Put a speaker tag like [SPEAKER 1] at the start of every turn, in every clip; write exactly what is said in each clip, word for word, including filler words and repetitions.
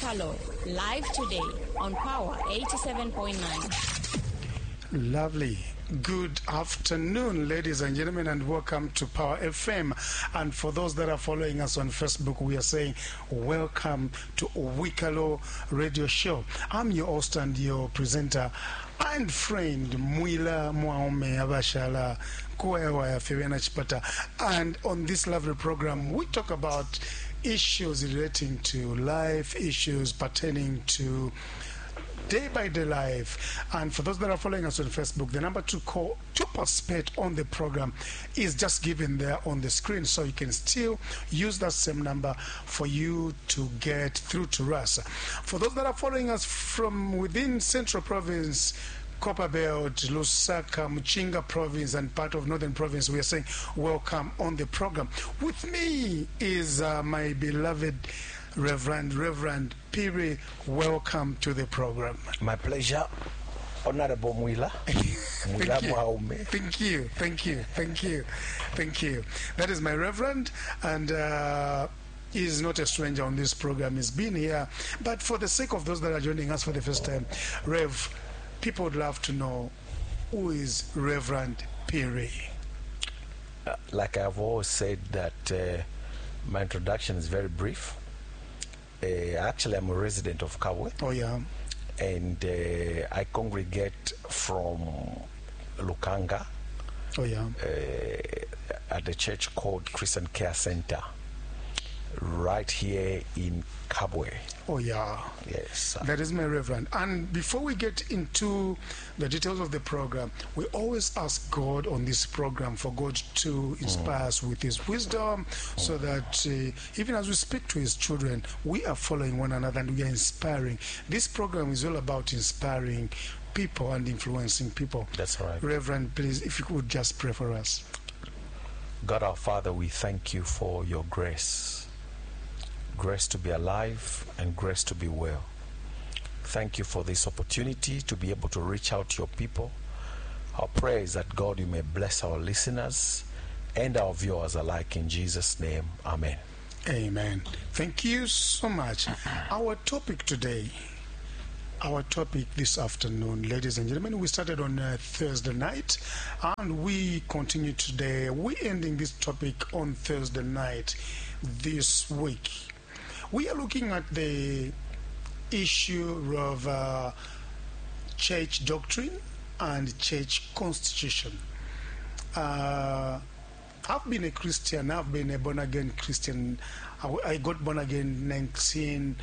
[SPEAKER 1] Wickalow, live today on Power eighty-seven point nine.
[SPEAKER 2] Lovely. Good afternoon, ladies and gentlemen, and welcome to Power F M. And for those that are following us on Facebook, we are saying welcome to Wickalow Radio Show. I'm your host and your presenter and friend, Mwila Mwaume Abashala Kuewa Fewena Chipata. And on this lovely program, we talk about issues relating to life, issues pertaining to day-by-day life. And for those that are following us on Facebook, the number to call to participate on the program is just given there on the screen, so you can still use that same number for you to get through to us. For those that are following us from within Central Province, Copperbelt, Lusaka, Muchinga Province, and part of Northern Province, we are saying welcome on the program. With me is uh, my beloved Reverend Reverend Piri. Welcome to the program.
[SPEAKER 3] My pleasure, Honorable Mwila.
[SPEAKER 2] Mwila Mwaume. Thank you, thank you, thank you, thank you. That is my Reverend, and uh, he is not a stranger on this program. He's been here, but for the sake of those that are joining us for the first time, Rev, people would love to know, who is Reverend Piri?
[SPEAKER 3] Uh, like I've always said, that uh, my introduction is very brief. Uh, actually, I'm a resident of Kabwe.
[SPEAKER 2] Oh, yeah.
[SPEAKER 3] And uh, I congregate from Lukanga.
[SPEAKER 2] Oh, yeah.
[SPEAKER 3] Uh, at a church called Christian Care Center, right here in Kabwe.
[SPEAKER 2] Oh, yeah.
[SPEAKER 3] Yes.
[SPEAKER 2] That is my Reverend. And before we get into the details of the program, we always ask God on this program for God to inspire mm. us with His wisdom, mm. so that uh, even as we speak to His children, we are following one another and we are inspiring. This program is all about inspiring people and influencing people.
[SPEAKER 3] That's right.
[SPEAKER 2] Reverend, please, if you could just pray for us.
[SPEAKER 3] God our Father, we thank you for your grace. Grace to be alive and grace to be well. Thank you for this opportunity to be able to reach out to your people. Our prayer is that, God, you may bless our listeners and our viewers alike. In Jesus' name, amen.
[SPEAKER 2] Amen. Thank you so much. Our topic today, our topic this afternoon, ladies and gentlemen, we started on uh, Thursday night and we continue today. We're ending this topic on Thursday night this week. We are looking at the issue of uh, church doctrine and church constitution. Uh, I've been a Christian. I've been a born-again Christian. I, I got born again in nineteen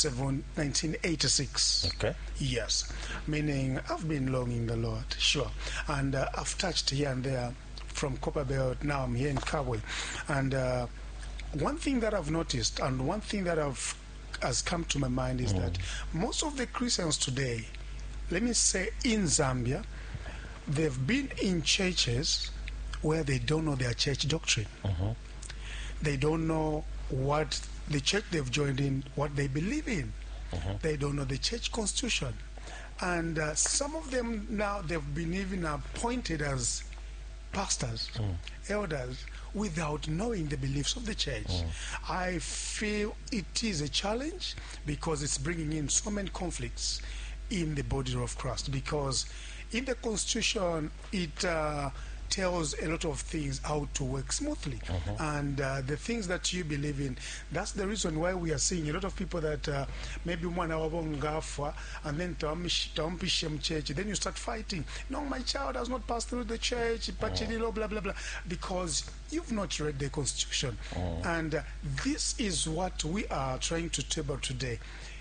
[SPEAKER 2] eighty-six.
[SPEAKER 3] Okay.
[SPEAKER 2] Yes. Meaning I've been long in the Lord, sure. And uh, I've touched here and there from Copperbelt. Now I'm here in Kabwe. And uh, one thing that I've noticed and one thing that I've has come to my mind is mm. that most of the Christians today, let me say in Zambia, they've been in churches where they don't know their church doctrine. Mm-hmm. They don't know what the church they've joined in, what they believe in. Mm-hmm. They don't know the church constitution. And uh, some of them now, they've been even appointed as pastors, mm. elders, without knowing the beliefs of the church. Mm. I feel it is a challenge because it's bringing in so many conflicts in the body of Christ, because in the constitution it uh, tells a lot of things how to work smoothly. Mm-hmm. And uh, the things that you believe in, that's the reason why we are seeing a lot of people that uh, maybe one hour and then church, then you start fighting. No, my child has not passed through the church, oh. blah blah blah, because you've not read the constitution. Oh. And uh, this is what we are trying to table today.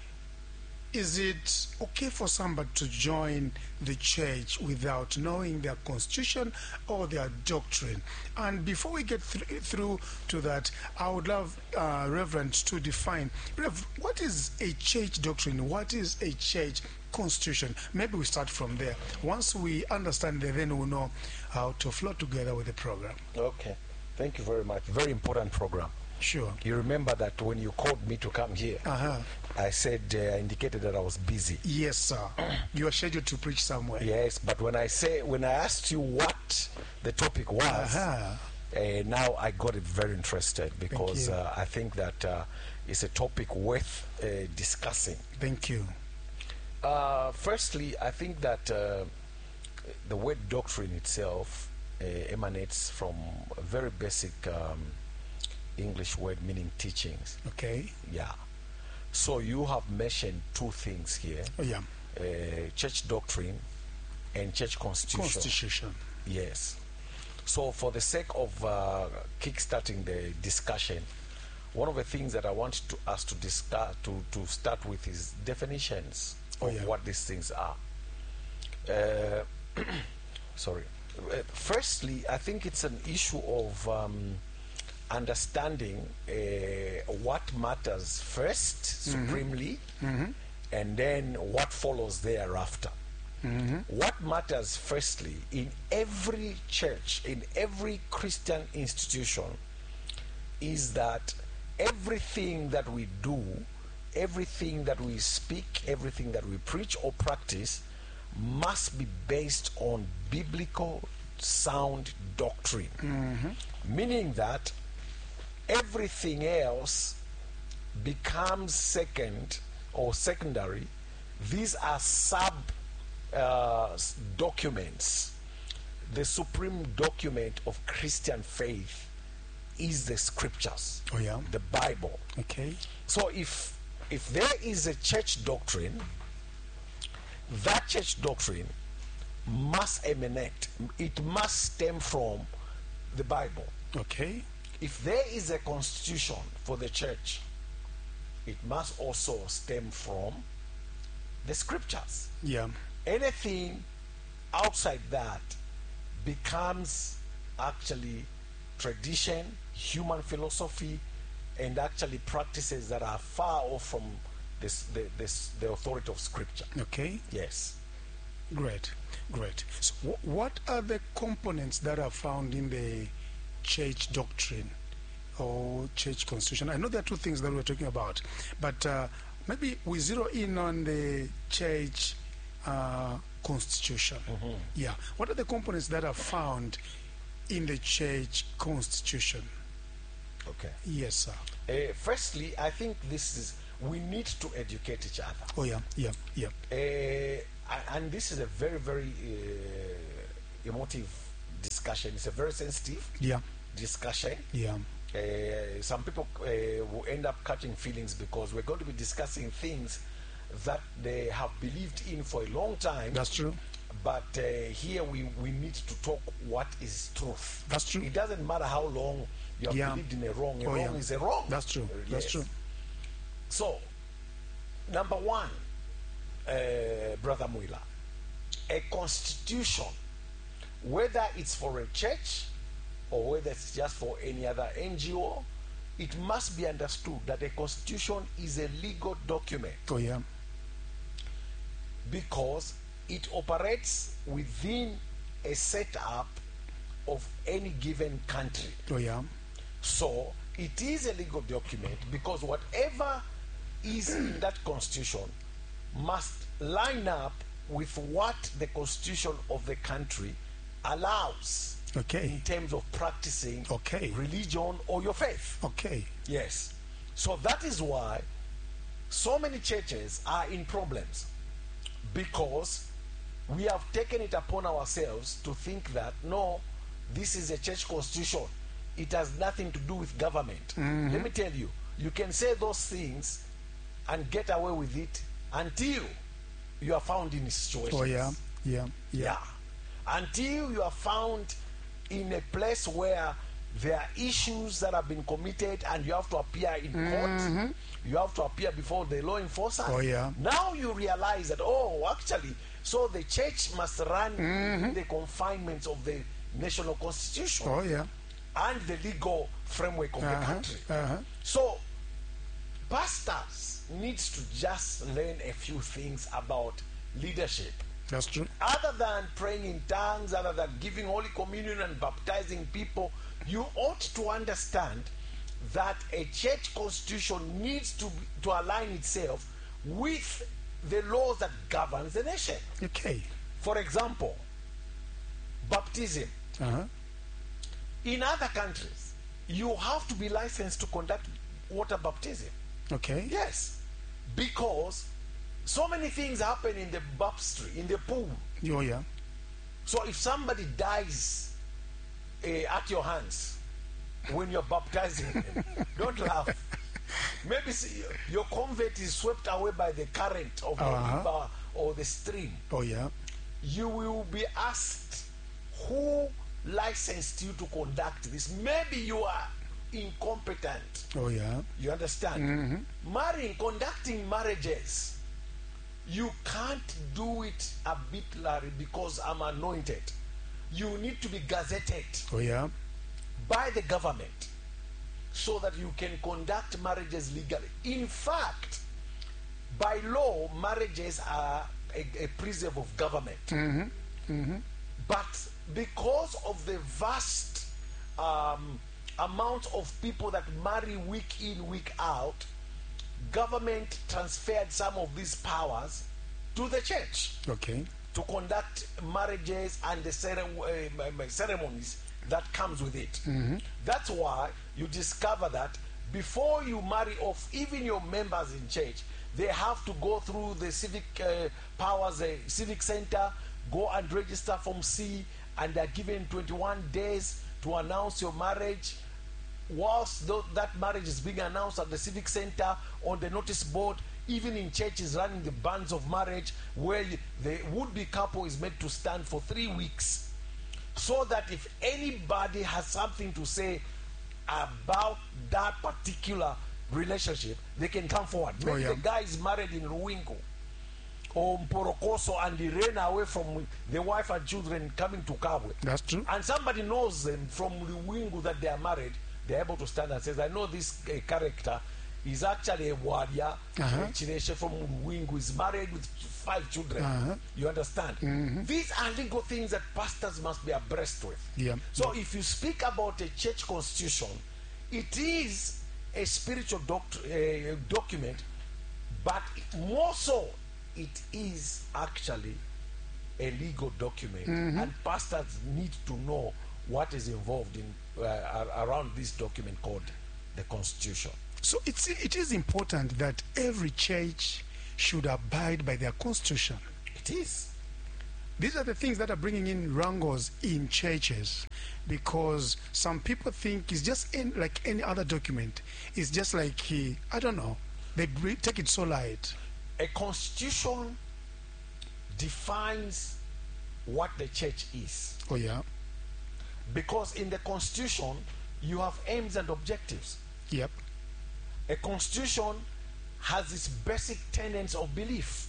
[SPEAKER 2] Is it okay for somebody to join the church without knowing their constitution or their doctrine? And before we get th- through to that, I would love uh, Reverend to define, Rev, what is a church doctrine? What is a church constitution? Maybe we start from there. Once we understand that, then we'll know how to flow together with the program.
[SPEAKER 3] Okay. Thank you very much. Very important program.
[SPEAKER 2] Sure.
[SPEAKER 3] You remember that when you called me to come here,
[SPEAKER 2] uh-huh.
[SPEAKER 3] I said, uh, I indicated that I was busy.
[SPEAKER 2] Yes, sir. You are scheduled to preach somewhere.
[SPEAKER 3] Yes, but when I say, when I asked you what the topic was,
[SPEAKER 2] uh-huh.
[SPEAKER 3] uh, now I got it very interested, because uh, I think that uh, it's a topic worth uh, discussing.
[SPEAKER 2] Thank you.
[SPEAKER 3] Uh, firstly, I think that uh, the word doctrine itself uh, emanates from a very basic um, English word meaning teachings.
[SPEAKER 2] Okay.
[SPEAKER 3] Yeah. So you have mentioned two things here:
[SPEAKER 2] Oh, yeah.
[SPEAKER 3] uh, church doctrine and church constitution.
[SPEAKER 2] Constitution.
[SPEAKER 3] Yes. So, for the sake of uh, kickstarting the discussion, one of the things that I want to us to discuss to to start with is definitions
[SPEAKER 2] Oh,
[SPEAKER 3] of
[SPEAKER 2] yeah.
[SPEAKER 3] what these things are. Uh, sorry. Uh, firstly, I think it's an issue of um, understanding uh, what matters first, supremely, and then what follows thereafter. What matters firstly in every church, in every Christian institution, is that everything that we do, everything that we speak, everything that we preach or practice must be based on biblical sound doctrine. Meaning that everything else becomes second or secondary. These are sub uh, s- documents. The supreme document of Christian faith is the scriptures,
[SPEAKER 2] Oh, yeah.
[SPEAKER 3] the Bible.
[SPEAKER 2] Okay.
[SPEAKER 3] So if if there is a church doctrine, that church doctrine must emanate, it must stem from the Bible.
[SPEAKER 2] Okay.
[SPEAKER 3] If there is a constitution for the church, it must also stem from the scriptures.
[SPEAKER 2] Yeah.
[SPEAKER 3] Anything outside that becomes actually tradition, human philosophy, and actually practices that are far off from this, the, this, the authority of scripture.
[SPEAKER 2] Okay.
[SPEAKER 3] Yes.
[SPEAKER 2] Great. Great. So, wh- what are the components that are found in the church doctrine or church constitution? I know there are two things that we're talking about, but uh, maybe we zero in on the church uh, constitution. Yeah. What are the components that are found in the church constitution?
[SPEAKER 3] Okay.
[SPEAKER 2] Yes, sir.
[SPEAKER 3] Uh, firstly, I think this is, we need to educate each other.
[SPEAKER 2] Oh, yeah, yeah, yeah.
[SPEAKER 3] Uh, a- and this is a very, very uh, emotive discussion. It's a very sensitive
[SPEAKER 2] Yeah,
[SPEAKER 3] discussion.
[SPEAKER 2] yeah.
[SPEAKER 3] Uh, some people uh, will end up catching feelings because we're going to be discussing things that they have believed in for a long time.
[SPEAKER 2] That's true.
[SPEAKER 3] But uh, here we, we need to talk what is truth.
[SPEAKER 2] That's true.
[SPEAKER 3] It doesn't matter how long you have
[SPEAKER 2] Yeah.
[SPEAKER 3] believed in a wrong. A
[SPEAKER 2] Oh,
[SPEAKER 3] wrong
[SPEAKER 2] yeah.
[SPEAKER 3] is a wrong.
[SPEAKER 2] That's true.
[SPEAKER 3] Uh,
[SPEAKER 2] That's
[SPEAKER 3] yes.
[SPEAKER 2] true.
[SPEAKER 3] So, number one, uh, Brother Muila, a constitution, whether it's for a church or whether it's just for any other N G O, it must be understood that a constitution is a legal document
[SPEAKER 2] Oh, yeah.
[SPEAKER 3] because it operates within a setup of any given country.
[SPEAKER 2] Oh, yeah.
[SPEAKER 3] So it is a legal document because whatever is in that constitution must line up with what the constitution of the country allows
[SPEAKER 2] Okay.
[SPEAKER 3] in terms of practicing
[SPEAKER 2] Okay.
[SPEAKER 3] religion or your faith.
[SPEAKER 2] Okay.
[SPEAKER 3] Yes. So that is why so many churches are in problems because we have taken it upon ourselves to think that no, this is a church constitution. It has nothing to do with government. Let me tell you, you can say those things and get away with it until you are found in situations.
[SPEAKER 2] Oh, yeah. Yeah. Yeah.
[SPEAKER 3] Yeah. Until you are found in a place where there are issues that have been committed and you have to appear in court, you have to appear before the law enforcers.
[SPEAKER 2] Oh, yeah.
[SPEAKER 3] Now you realize that, oh, actually, so the church must run in the confinements of the national constitution
[SPEAKER 2] Oh, yeah.
[SPEAKER 3] and the legal framework of the
[SPEAKER 2] Uh-huh.
[SPEAKER 3] country.
[SPEAKER 2] Uh-huh.
[SPEAKER 3] So, pastors needs to just learn a few things about leadership.
[SPEAKER 2] That's true.
[SPEAKER 3] Other than praying in tongues, other than giving Holy Communion and baptizing people, you ought to understand that a church constitution needs to, to align itself with the laws that governs the nation.
[SPEAKER 2] Okay.
[SPEAKER 3] For example, baptism.
[SPEAKER 2] Uh-huh.
[SPEAKER 3] In other countries, you have to be licensed to conduct water baptism.
[SPEAKER 2] Okay.
[SPEAKER 3] Yes. Because so many things happen in the baptistry, in the pool.
[SPEAKER 2] Oh, yeah.
[SPEAKER 3] So if somebody dies uh, at your hands when you're baptizing them, don't laugh. Maybe see, your convert is swept away by the current of the
[SPEAKER 2] Uh-huh.
[SPEAKER 3] river or the stream.
[SPEAKER 2] Oh, yeah.
[SPEAKER 3] You will be asked who licensed you to conduct this. Maybe you are incompetent.
[SPEAKER 2] Oh, yeah.
[SPEAKER 3] You understand? Marrying, conducting marriages, you can't do it arbitrarily because I'm anointed. You need to be gazetted
[SPEAKER 2] Oh, yeah.
[SPEAKER 3] by the government so that you can conduct marriages legally. In fact, by law, marriages are a, a preserve of government. But because of the vast um, amount of people that marry week in, week out, government transferred some of these powers to the church
[SPEAKER 2] Okay.
[SPEAKER 3] to conduct marriages and the cere- uh, ceremonies that comes with it. That's why you discover that before you marry off even your members in church, they have to go through the civic uh, powers, uh, civic center, go and register from C, and they're given twenty-one days to announce your marriage. Whilst tho- that marriage is being announced at the civic center, on the notice board, even in churches running the bands of marriage, where you- the would-be couple is made to stand for three weeks, so that if anybody has something to say about that particular relationship, they can come forward. Maybe
[SPEAKER 2] Oh, yeah.
[SPEAKER 3] the guy is married in Ruwingo or Mporokoso and he ran away from the wife and children coming to Kabwe.
[SPEAKER 2] That's true.
[SPEAKER 3] And somebody knows them from Ruwingo that they are married, they're able to stand and says, I know this uh, character is actually a warrior,
[SPEAKER 2] Uh-huh.
[SPEAKER 3] Chinesha from Ruwingo, is married with five children.
[SPEAKER 2] Uh-huh.
[SPEAKER 3] You understand? These are legal things that pastors must be abreast with.
[SPEAKER 2] Yeah.
[SPEAKER 3] So if you speak about a church constitution, it is a spiritual doct- uh, document, but more so, it is actually a legal document, and pastors need to know what is involved in uh, ar- around this document called the Constitution.
[SPEAKER 2] So it's, it is important that every church should abide by their constitution.
[SPEAKER 3] It is.
[SPEAKER 2] These are the things that are bringing in wrangles in churches, because some people think it's just in, like any other document. It's just like, uh, I don't know, they br- take it so light.
[SPEAKER 3] A constitution defines what the church is,
[SPEAKER 2] Oh, yeah.
[SPEAKER 3] because in the constitution you have aims and objectives.
[SPEAKER 2] Yep.
[SPEAKER 3] A constitution has its basic tenets of belief.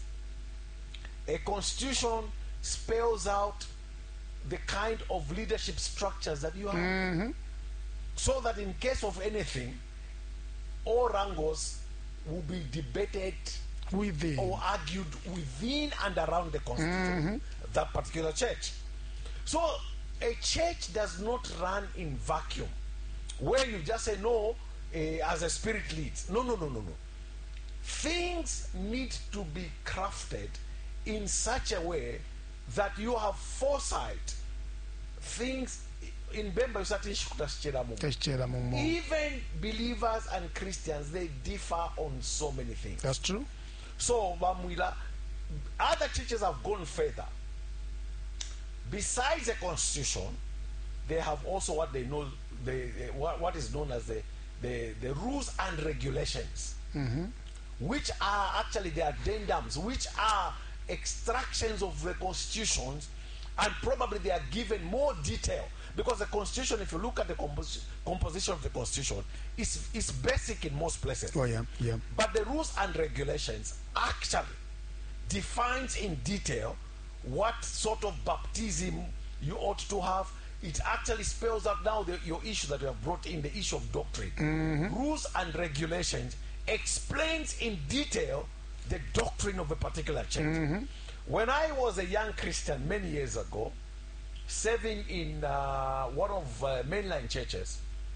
[SPEAKER 3] A constitution spells out the kind of leadership structures that you have, so that in case of anything, all wrangles will be debated
[SPEAKER 2] Within.
[SPEAKER 3] or argued within and around the constitution of that particular church. So a church does not run in vacuum, where you just say no uh, as a spirit leads. No, no, no, no, no. Things need to be crafted in such a way that you have foresight. Things in Bemba you start
[SPEAKER 2] Teshchera mumo.
[SPEAKER 3] even believers and Christians, they differ on so many things.
[SPEAKER 2] That's true.
[SPEAKER 3] So, Bamwila, other churches have gone further. Besides the constitution, they have also what they know, the, the- what, what is known as the, the, the rules and regulations, which are actually the addendums, which are extractions of the constitutions, and probably they are given more detail. Because the constitution, if you look at the compos- composition of the constitution, is is basic in most places.
[SPEAKER 2] Oh, yeah. Yeah.
[SPEAKER 3] But the rules and regulations actually defines in detail what sort of baptism you ought to have. It actually spells out now the, your issue that you have brought in, the issue of doctrine. Rules and regulations explains in detail the doctrine of a particular church. When I was a young Christian many years ago, serving in uh, one of uh, mainline churches,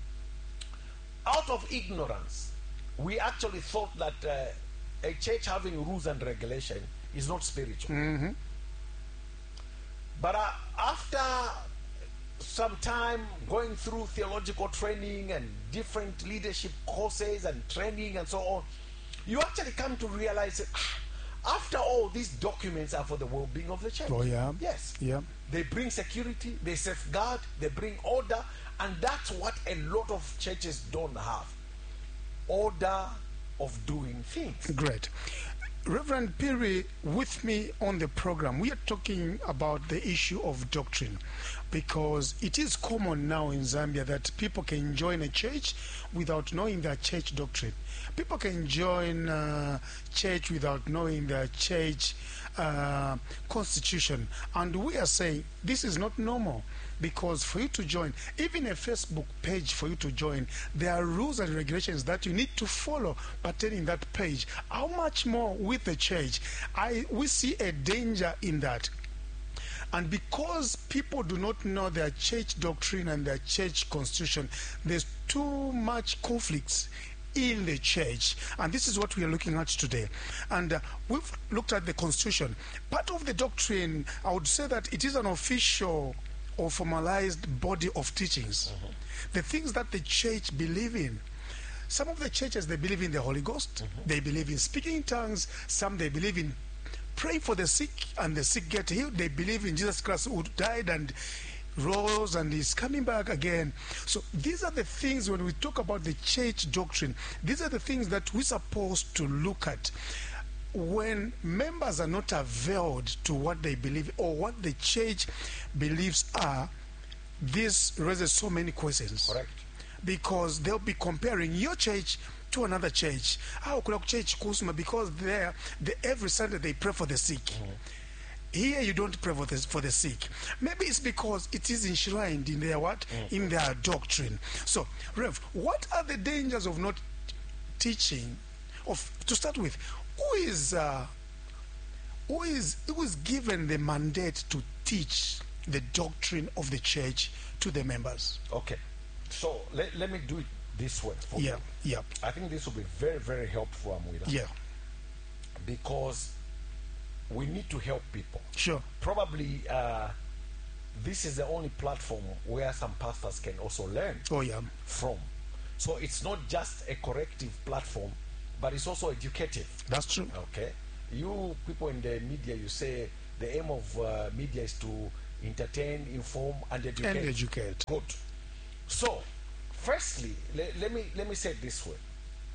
[SPEAKER 3] out of ignorance, we actually thought that uh, a church having rules and regulation is not spiritual. But uh, after some time going through theological training and different leadership courses and training and so on, you actually come to realize that ah, after all, these documents are for the well-being of the church.
[SPEAKER 2] Oh, yeah.
[SPEAKER 3] Yes.
[SPEAKER 2] Yeah.
[SPEAKER 3] They bring security, they safeguard, they bring order, and that's what a lot of churches don't have. Order of doing things.
[SPEAKER 2] Great. Reverend Piri, with me on the program, we are talking about the issue of doctrine, because it is common now in Zambia that people can join a church without knowing their church doctrine. People can join a church without knowing their church uh, constitution. And we are saying this is not normal, because for you to join, even a Facebook page for you to join, there are rules and regulations that you need to follow pertaining that page. How much more with the church? I we see a danger in that. And because people do not know their church doctrine and their church constitution, there's too much conflicts in the church, and this is what we are looking at today. And uh, we've looked at the constitution. Part of the doctrine, I would say that it is an official or formalized body of teachings. Mm-hmm. The things that the church believe in. Some of the churches, they believe in the Holy Ghost. Mm-hmm. They believe in speaking in tongues. Some, they believe in praying for the sick and the sick get healed. They believe in Jesus Christ who died and rose and is coming back again. So these are the things, when we talk about the church doctrine, these are the things that we're supposed to look at. When members are not availed to what they believe or what the church believes are, this raises so many questions.
[SPEAKER 3] Correct.
[SPEAKER 2] Because they'll be comparing your church to another church. How could a church kusuma? Because there, the, every Sunday they pray for the sick. Mm-hmm. Here you don't pray for the, for the sick. Maybe it's because it is enshrined in their what? Mm-hmm. In their doctrine. So, Rev, what are the dangers of not teaching? Of to start with, who is uh, who is who is given the mandate to teach the doctrine of the church to the members?
[SPEAKER 3] Okay, so let, let me do it this way. For
[SPEAKER 2] yeah,
[SPEAKER 3] you.
[SPEAKER 2] yeah.
[SPEAKER 3] I think this will be very, very helpful, Amwila.
[SPEAKER 2] Yeah.
[SPEAKER 3] Because we need to help people.
[SPEAKER 2] Sure.
[SPEAKER 3] Probably uh, this is the only platform where some pastors can also learn
[SPEAKER 2] oh, yeah.
[SPEAKER 3] from. So it's not just a corrective platform, but it's also educative.
[SPEAKER 2] That's true.
[SPEAKER 3] Okay. You people in the media, you say the aim of uh, media is to entertain, inform, and educate.
[SPEAKER 2] And educate.
[SPEAKER 3] Good. So, firstly, le- let me let me say it this way.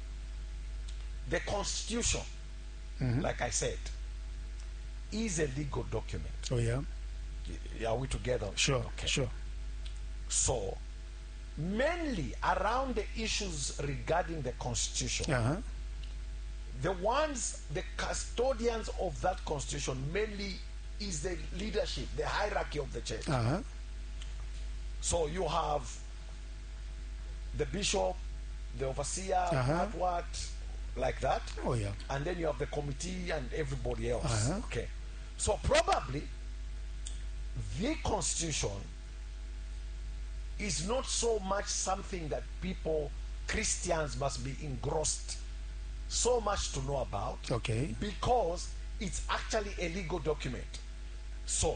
[SPEAKER 3] The Constitution, mm-hmm. like I said, is a legal document.
[SPEAKER 2] Oh yeah.
[SPEAKER 3] Are we together?
[SPEAKER 2] Sure.
[SPEAKER 3] Okay.
[SPEAKER 2] Sure.
[SPEAKER 3] So, mainly around the issues regarding the Constitution,
[SPEAKER 2] uh-huh.
[SPEAKER 3] the ones, the custodians of that Constitution mainly is the leadership, the hierarchy of the church.
[SPEAKER 2] Uh-huh.
[SPEAKER 3] So you have the bishop, the overseer,
[SPEAKER 2] uh-huh.
[SPEAKER 3] what, what, like that.
[SPEAKER 2] Oh yeah.
[SPEAKER 3] And then you have the committee and everybody else.
[SPEAKER 2] Uh-huh.
[SPEAKER 3] Okay. So probably the Constitution is not so much something that people, Christians, must be engrossed so much to know about.
[SPEAKER 2] Okay.
[SPEAKER 3] Because it's actually a legal document. So,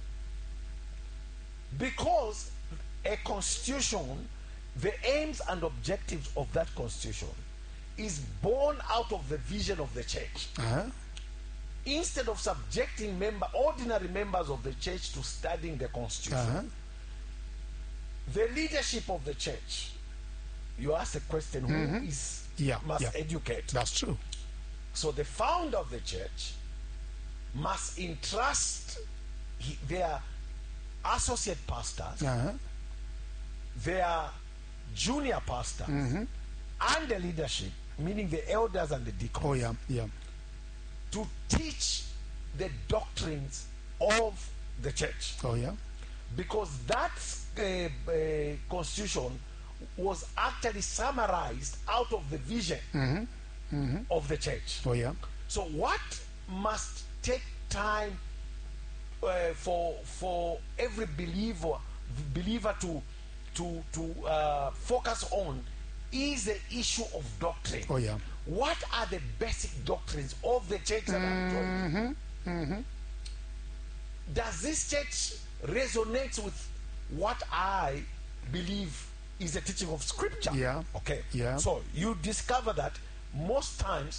[SPEAKER 3] because a constitution, the aims and objectives of that constitution is born out of the vision of the church.
[SPEAKER 2] Uh-huh.
[SPEAKER 3] Instead of subjecting member, ordinary members of the church to studying the constitution,
[SPEAKER 2] uh-huh.
[SPEAKER 3] the leadership of the church, you ask the question, who
[SPEAKER 2] mm-hmm.
[SPEAKER 3] is
[SPEAKER 2] yeah,
[SPEAKER 3] must
[SPEAKER 2] yeah.
[SPEAKER 3] educate?
[SPEAKER 2] That's true.
[SPEAKER 3] So the founder of the church must entrust he, their associate pastors,
[SPEAKER 2] uh-huh.
[SPEAKER 3] their junior pastors,
[SPEAKER 2] mm-hmm.
[SPEAKER 3] and the leadership, meaning the elders and the deacons,
[SPEAKER 2] oh yeah, yeah,
[SPEAKER 3] to teach the doctrines of the church.
[SPEAKER 2] oh yeah,
[SPEAKER 3] Because that uh, uh, constitution was actually summarized out of the vision
[SPEAKER 2] mm-hmm. Mm-hmm.
[SPEAKER 3] of the church.
[SPEAKER 2] oh yeah,
[SPEAKER 3] So what must take time uh, for for every believer believer to to to uh, focus on is the issue of doctrine.
[SPEAKER 2] oh yeah.
[SPEAKER 3] What are the basic doctrines of the church that I'm joining?
[SPEAKER 2] Mm-hmm. Mm-hmm.
[SPEAKER 3] Does this church resonate with what I believe is the teaching of Scripture?
[SPEAKER 2] Yeah.
[SPEAKER 3] Okay.
[SPEAKER 2] Yeah.
[SPEAKER 3] So you discover that most times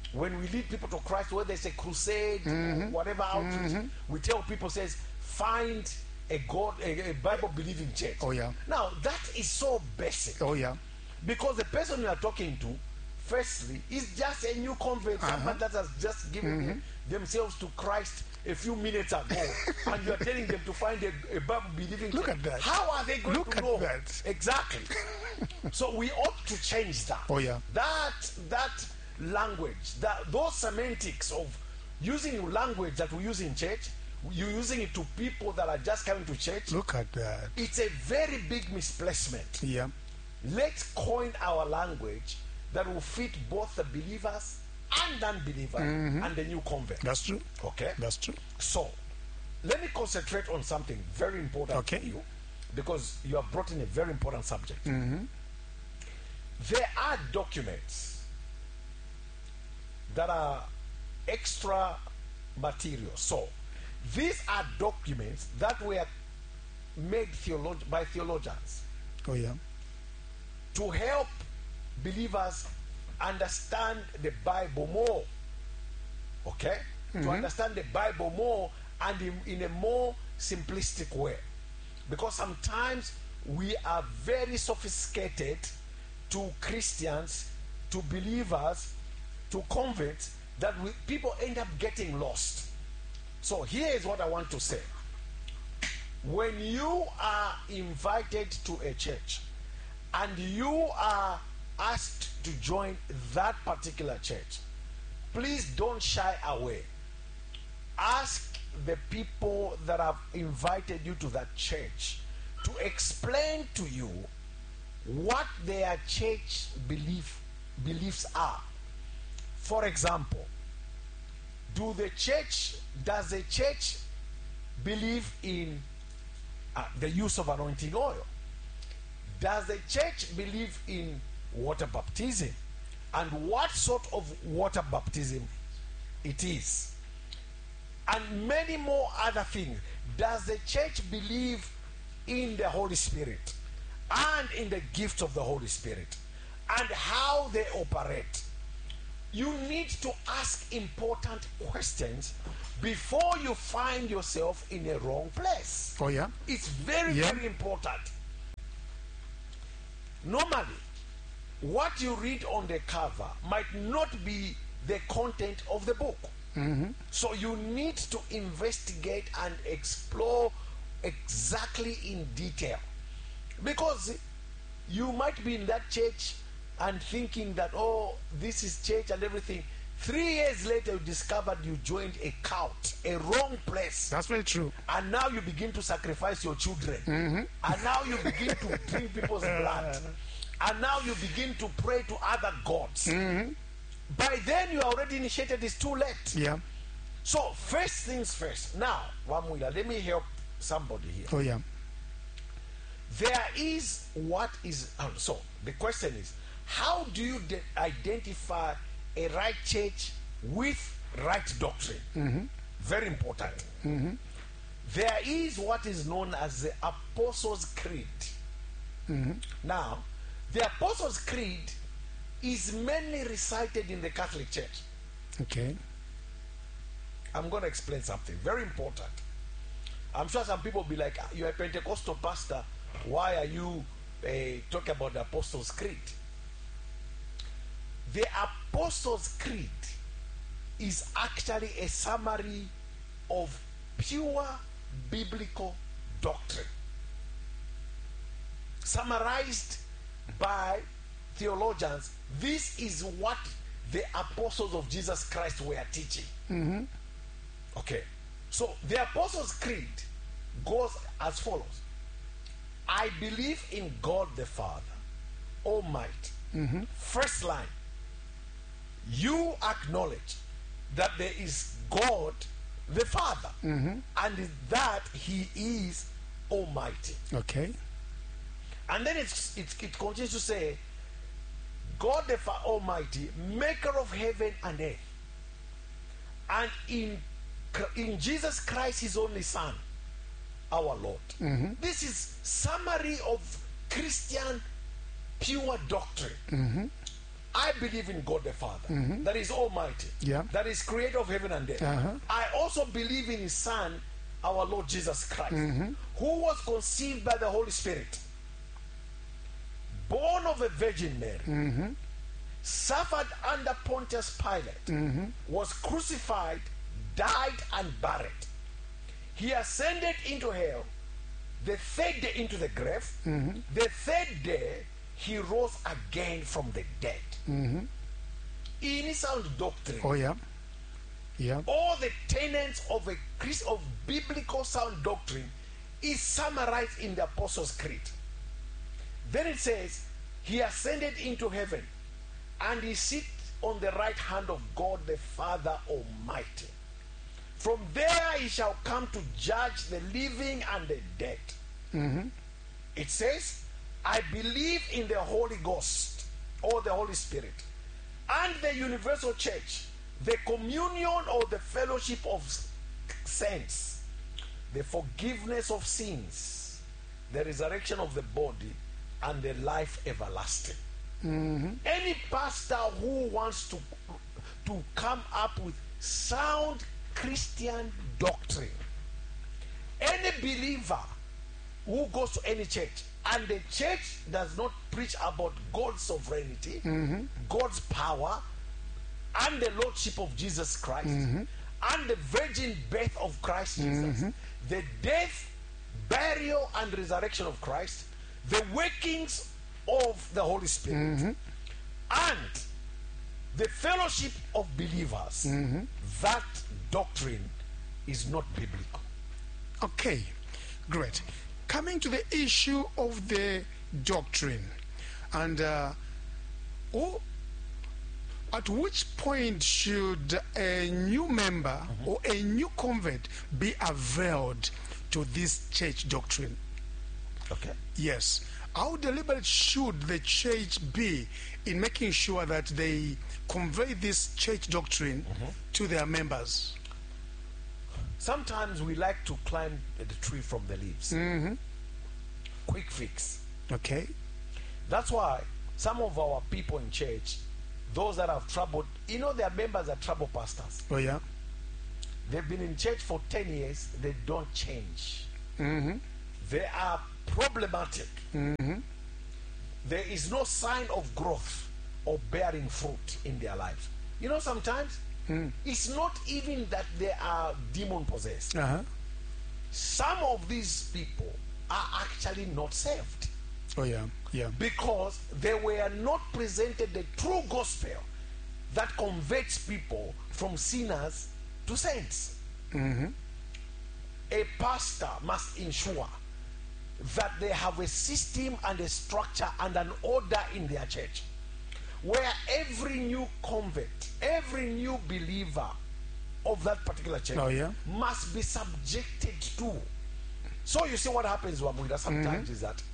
[SPEAKER 3] when we lead people to Christ, whether it's a crusade or whatever outreach, we tell people, says, find a God, a, a Bible-believing church.
[SPEAKER 2] Oh, yeah.
[SPEAKER 3] Now, that is so basic.
[SPEAKER 2] Oh, yeah.
[SPEAKER 3] Because the person you are talking to, firstly, is just a new convert,
[SPEAKER 2] Uh-huh.
[SPEAKER 3] someone that has just given them- themselves to Christ a few minutes ago, and you are telling them to find a, a Bible-believing
[SPEAKER 2] Look
[SPEAKER 3] church.
[SPEAKER 2] at that.
[SPEAKER 3] How are they going
[SPEAKER 2] Look
[SPEAKER 3] to
[SPEAKER 2] at
[SPEAKER 3] know?
[SPEAKER 2] that.
[SPEAKER 3] Exactly. So we ought to change that.
[SPEAKER 2] Oh, yeah.
[SPEAKER 3] That that language, that those semantics of using language that we use in church, you using it to people that are just coming to church.
[SPEAKER 2] Look at that.
[SPEAKER 3] It's a very big misplacement.
[SPEAKER 2] Yeah.
[SPEAKER 3] Let's coin our language that will fit both the believers and unbelievers and the new convert.
[SPEAKER 2] That's true.
[SPEAKER 3] Okay?
[SPEAKER 2] That's true.
[SPEAKER 3] So, let me concentrate on something very important
[SPEAKER 2] Okay.
[SPEAKER 3] for you, because you have brought in a very important subject.
[SPEAKER 2] Mm-hmm.
[SPEAKER 3] There are documents that are extra material. So, these are documents that were made theolog- by theologians
[SPEAKER 2] Oh, yeah.
[SPEAKER 3] to help believers understand the Bible more. Okay? To understand the Bible more and in, in a more simplistic way. Because sometimes we are very sophisticated to Christians, to believers, to converts, that we, people end up getting lost. So here is what I want to say. When you are invited to a church and you are asked to join that particular church, please don't shy away. Ask the people that have invited you to that church to explain to you what their church belief beliefs are. For example, do the church does the church believe in uh, the use of anointing oil? Does the church believe in water baptism? And what sort of water baptism it is? And many more other things. Does the church believe in the Holy Spirit and in the gift of the Holy Spirit and how they operate? You need to ask important questions before you find yourself in a wrong place.
[SPEAKER 2] Oh, yeah.
[SPEAKER 3] It's very,
[SPEAKER 2] Yeah.
[SPEAKER 3] very important. Normally, what you read on the cover might not be the content of the book. So you need to investigate and explore exactly in detail. Because you might be in that church and thinking that, oh, this is church and everything. Three years later, you discovered you joined a cult, a wrong place.
[SPEAKER 2] That's very true.
[SPEAKER 3] And now you begin to sacrifice your children. And now you begin to drink people's blood. And now you begin to pray to other gods. By then, you already initiated. It's too late.
[SPEAKER 2] Yeah.
[SPEAKER 3] So, first things first. Now, Wamwila, let me help somebody here.
[SPEAKER 2] Oh, yeah.
[SPEAKER 3] There is what is. oh, So, the question is, how do you de- identify a right church with right doctrine? Very important. There is what is known as the Apostles' Creed. Now, the Apostles' Creed is mainly recited in the Catholic Church.
[SPEAKER 2] Okay.
[SPEAKER 3] I'm going to explain something very important. I'm sure some people will be like, you're a Pentecostal pastor, why are you uh, talking about the Apostles' Creed? The Apostles' Creed is actually a summary of pure biblical doctrine, summarized by theologians. This is what the apostles of Jesus Christ were teaching. Okay, so the Apostles' Creed goes as follows: I believe in God the Father Almighty. First line, you acknowledge that there is God the Father, and that He is Almighty.
[SPEAKER 2] Okay.
[SPEAKER 3] And then it's, it's, it continues to say, God the Father Almighty, maker of heaven and earth, and in, in Jesus Christ, His only Son, our Lord. This is summary of Christian pure doctrine. I believe in God the Father, that is Almighty,
[SPEAKER 2] Yeah.
[SPEAKER 3] that is creator of heaven and earth.
[SPEAKER 2] Uh-huh.
[SPEAKER 3] I also believe in His Son, our Lord Jesus Christ, who was conceived by the Holy Spirit, born of a Virgin Mary, suffered under Pontius Pilate, was crucified, died, and buried. He ascended into hell, the third day into the grave. The third day, He rose again from the dead. In sound doctrine,
[SPEAKER 2] Oh, yeah. Yeah.
[SPEAKER 3] all the tenets of a Christ, of biblical sound doctrine is summarized in the Apostles' Creed. Then it says, He ascended into heaven, and He sits on the right hand of God the Father Almighty. From there He shall come to judge the living and the dead. It says, I believe in the Holy Ghost, or the Holy Spirit, and the universal church, the communion or the fellowship of saints, the forgiveness of sins, the resurrection of the body, and the life everlasting. Any pastor who wants to, to come up with sound Christian doctrine, any believer who goes to any church, and the church does not preach about God's sovereignty, God's power, and the lordship of Jesus Christ, and the virgin birth of Christ Jesus, the death, burial, and resurrection of Christ, the workings of the Holy Spirit, and the fellowship of believers, that doctrine is not biblical.
[SPEAKER 2] Okay, great. Coming to the issue of the doctrine, and uh, oh, at which point should a new member or a new convert be availed to this church doctrine?
[SPEAKER 3] Okay.
[SPEAKER 2] Yes. How deliberate should the church be in making sure that they convey this church doctrine to their members?
[SPEAKER 3] Sometimes we like to climb the tree from the leaves. Quick fix.
[SPEAKER 2] Okay.
[SPEAKER 3] That's why some of our people in church, those that have troubled, you know, their members are trouble pastors.
[SPEAKER 2] Oh, yeah.
[SPEAKER 3] They've been in church for ten years, they don't change.
[SPEAKER 2] Mm-hmm.
[SPEAKER 3] They are problematic.
[SPEAKER 2] Mm-hmm.
[SPEAKER 3] There is no sign of growth or bearing fruit in their lives. You know, sometimes it's not even that they are demon possessed.
[SPEAKER 2] Uh-huh.
[SPEAKER 3] Some of these people are actually not saved
[SPEAKER 2] Oh, yeah. Yeah.
[SPEAKER 3] because they were not presented the true gospel that converts people from sinners to saints.
[SPEAKER 2] Mm-hmm.
[SPEAKER 3] A pastor must ensure that they have a system and a structure and an order in their church where every new convert, every new believer of that particular church
[SPEAKER 2] Oh, yeah.
[SPEAKER 3] must be subjected to. So you see what happens, Wamwida, sometimes is that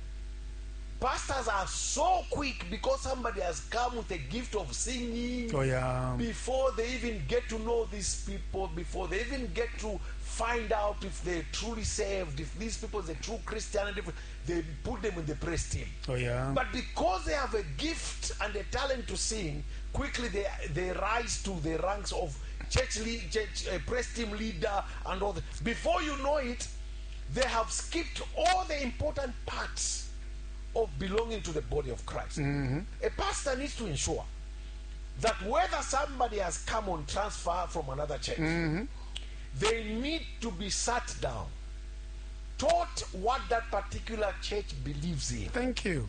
[SPEAKER 3] pastors are so quick because somebody has come with a gift of singing.
[SPEAKER 2] Oh, yeah.
[SPEAKER 3] Before they even get to know these people, before they even get to find out if they're truly saved, if these people are true Christianity, they put them in the praise team.
[SPEAKER 2] Oh, yeah.
[SPEAKER 3] But because they have a gift and a talent to sing, quickly they they rise to the ranks of church, lead, church uh, praise team leader and all that. Before you know it, they have skipped all the important parts of belonging to the body of Christ. A pastor needs to ensure that whether somebody has come on transfer from another church, they need to be sat down, taught what that particular church believes in,
[SPEAKER 2] Thank you.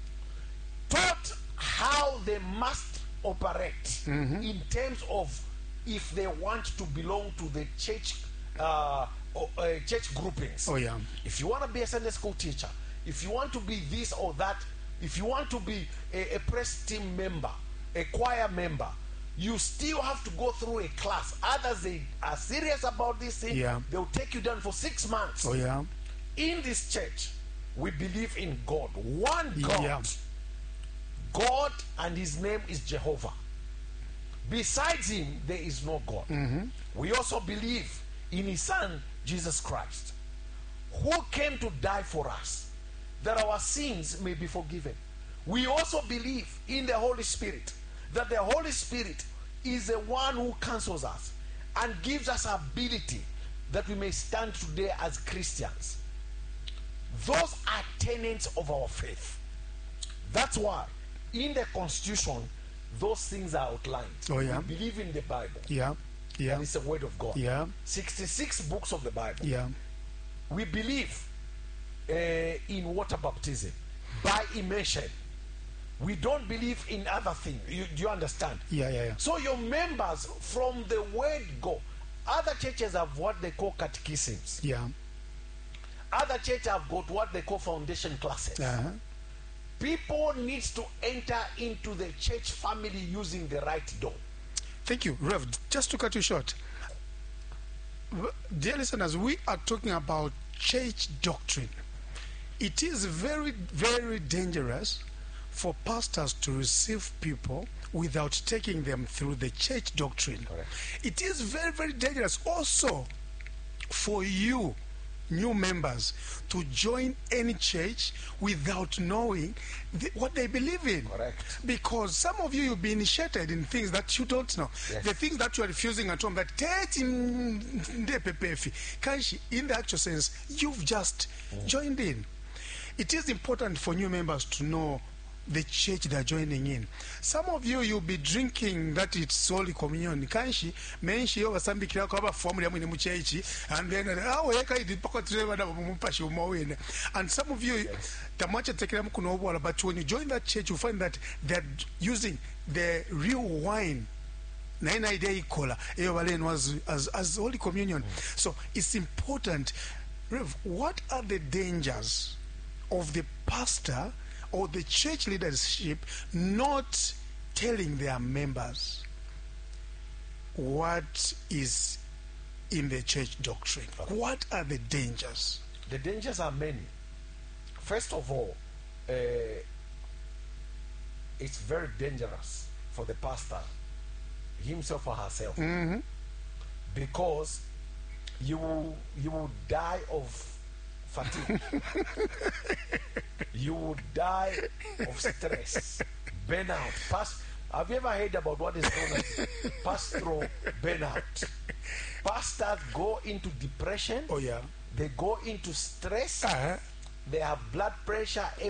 [SPEAKER 3] taught how they must operate in terms of if they want to belong to the church uh, or, uh, church groupings.
[SPEAKER 2] Oh, yeah.
[SPEAKER 3] If you want to be a Sunday school teacher, if you want to be this or that, if you want to be a, a press team member, a choir member, you still have to go through a class. Others, they are serious about this thing.
[SPEAKER 2] Yeah.
[SPEAKER 3] They'll take you down for six months.
[SPEAKER 2] Oh, yeah.
[SPEAKER 3] In this church, we believe in God. One God.
[SPEAKER 2] Yeah.
[SPEAKER 3] God, and his name is Jehovah. Besides him, there is no God. We also believe in his son, Jesus Christ, who came to die for us, that our sins may be forgiven. We also believe in the Holy Spirit, that the Holy Spirit is the one who counsels us and gives us ability that we may stand today as Christians. Those are tenets of our faith. That's why in the Constitution, those things are outlined.
[SPEAKER 2] Oh, yeah.
[SPEAKER 3] We believe in the Bible.
[SPEAKER 2] Yeah. Yeah.
[SPEAKER 3] And it's the word of God.
[SPEAKER 2] Yeah.
[SPEAKER 3] sixty-six books of the Bible.
[SPEAKER 2] Yeah.
[SPEAKER 3] We believe uh, in water baptism by immersion. We don't believe in other things. You, do you understand?
[SPEAKER 2] Yeah, yeah, yeah.
[SPEAKER 3] So your members from the word go. Other churches have what they call catechisms.
[SPEAKER 2] Yeah.
[SPEAKER 3] Other churches have got what they call foundation classes.
[SPEAKER 2] Uh-huh.
[SPEAKER 3] People need to enter into the church family using the right door.
[SPEAKER 2] Thank you, Rev. Just to cut you short, dear listeners, we are talking about church doctrine. It is very, very dangerous for pastors to receive people without taking them through the church doctrine.
[SPEAKER 3] Correct.
[SPEAKER 2] It is very, very dangerous also for you, new members, to join any church without knowing the, what they believe in.
[SPEAKER 3] Correct.
[SPEAKER 2] Because some of you, you'll be initiated in things that you don't know.
[SPEAKER 3] Yes.
[SPEAKER 2] The things that you are refusing at home, that in the actual sense, you've just mm. joined in. It is important for new members to know the church they're joining in. Some of you, you'll be drinking that it's Holy Communion. Kanshi, menshi over some big cover formula in Muchechi, and then oh, I did pocket and some of you, the much taken but when you join that church, you find that they're using the real wine. Nine idea cola was as, as Holy Communion. Mm. So it's important. Rev, what are the dangers of the pastor or the church leadership not telling their members what is in the church doctrine? Okay. What are the dangers?
[SPEAKER 3] The dangers are many. First of all, uh, it's very dangerous for the pastor himself or herself,
[SPEAKER 2] mm-hmm.
[SPEAKER 3] because you will, you will die of fatigue. You would die of stress, burnout. Past, have you ever heard about what is known as pastoral burnout? Pastors go into depression.
[SPEAKER 2] Oh yeah.
[SPEAKER 3] They go into stress.
[SPEAKER 2] Uh-huh.
[SPEAKER 3] They have blood pressure